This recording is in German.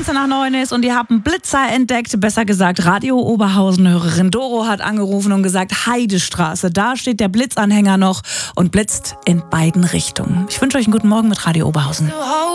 19 nach 9 ist und ihr habt einen Blitzer entdeckt. Besser gesagt, Radio Oberhausen-Hörerin Doro hat angerufen und gesagt, Heidestraße, da steht der Blitzanhänger noch und blitzt in beiden Richtungen. Ich wünsche euch einen guten Morgen mit Radio Oberhausen.